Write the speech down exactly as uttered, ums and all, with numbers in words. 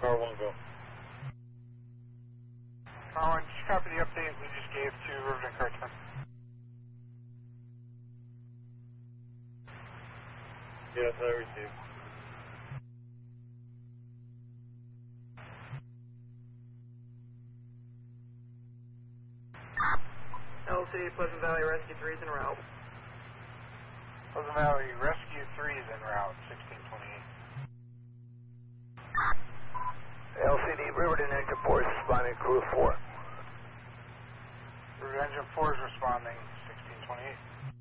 Car one go. Car one, just copy the update we just gave to Riverton Kurtzman. Yes, I received. L C, Pleasant Valley Rescue three is en route. Pleasant Valley Rescue three is en route, sixteen twenty-eight. L C D, Riverton Engine four is responding, crew four. Riverton Engine four is responding, sixteen twenty-eight.